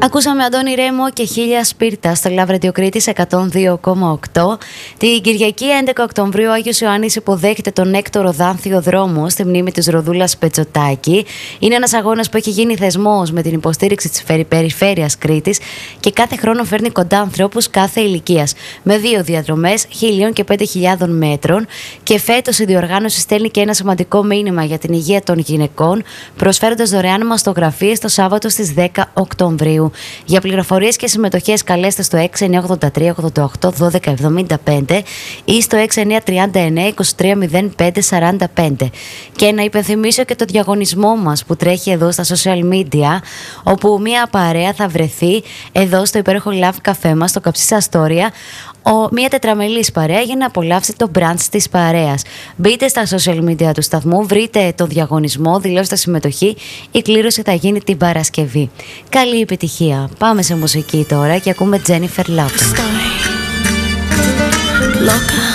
Ακούσαμε Αντώνη Ρέμο και Χίλια Σπίρτα στο Love Radio Κρήτης 102,8. Την Κυριακή 11 Οκτωβρίου ο Άγιος Ιωάννης υποδέχεται τον έκτορο Δάνθιο δρόμο στη μνήμη της Ροδούλας Πετσοτάκη. Είναι ένας αγώνας που έχει γίνει θεσμός με την υποστήριξη της Περιφέρειας Κρήτης και κάθε χρόνο φέρνει κοντά ανθρώπους κάθε ηλικίας με 2 διαδρομές 1.000 και 5.000 μέτρων. Και φέτος η διοργάνωση στέλνει και ένα σημαντικό μήνυμα για την υγεία των γυναικών, προσφέροντας δωρεάν μαστογραφίες το Σάββατο στις 10 Οκτωβρίου. Για πληροφορίες και συμμετοχές καλέστε στο 6983 88 12 75 ή στο 6939 23 05 45. Και να υπενθυμίσω και το διαγωνισμό μας που τρέχει εδώ στα social media, όπου μια παρέα θα βρεθεί εδώ στο υπέροχο Love Café μας, στο Καψίς Αστόρια, μια τετραμελής παρέα για να απολαύσει το brunch της παρέας. Μπείτε στα social media του σταθμού, βρείτε το διαγωνισμό, δηλώστε συμμετοχή. Η κλήρωση θα γίνει την Παρασκευή. Καλή επιτυχία. Πάμε σε μουσική τώρα και ακούμε Jennifer Lopez.